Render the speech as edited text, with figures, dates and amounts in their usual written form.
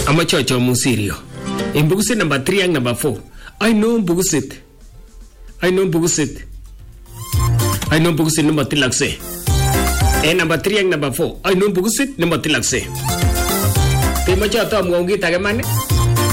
Amachocho musirio. En bukusit number 3 and number 4. I know bukusit number tilakse. En number 3 and number 4. I know bukusit number tilakse. Te macho to amwongit age man.